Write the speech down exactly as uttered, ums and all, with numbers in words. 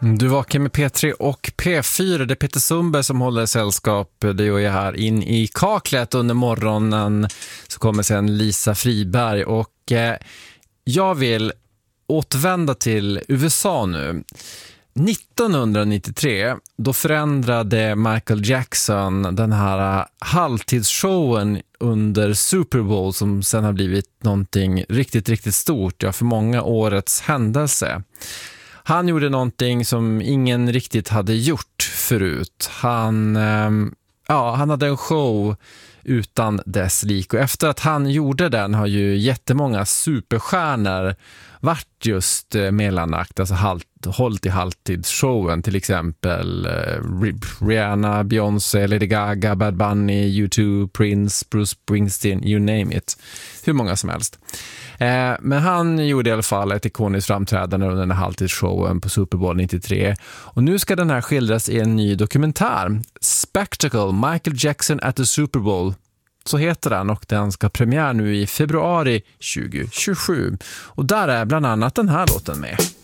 Du vakar med P tre och P fyra. Det är Peter Sundberg som håller sällskap. Det gör jag här in i kaklet under morgonen. Så kommer sen Lisa Friberg. Och eh, jag vill återvända till U S A nu. nittonhundranittiotre, då förändrade Michael Jackson den här halvtidsshowen under Super Bowl som sen har blivit någonting riktigt, riktigt stort. Ja, för många årets händelse. Han gjorde någonting som ingen riktigt hade gjort förut. Han, eh, ja, han hade en show utan dess lik. Och efter att han gjorde den har ju jättemånga superstjärnor varit just eh, mellanakt, alltså halt, hållt i halvtidsshowen. Till exempel eh, Rihanna, Beyoncé, Lady Gaga, Bad Bunny, U två, Prince, Bruce Springsteen, you name it. Hur många som helst. Eh, men han gjorde i alla fall ett ikoniskt framträdande under den här halvtidsshowen på Super Bowl nittiotre. Och nu ska den här skildras i en ny dokumentär. Spectacle, Michael Jackson at the Super Bowl. Så heter den, och den ska premiär nu i februari tjugo tjugosju. Och där är bland annat den här låten med.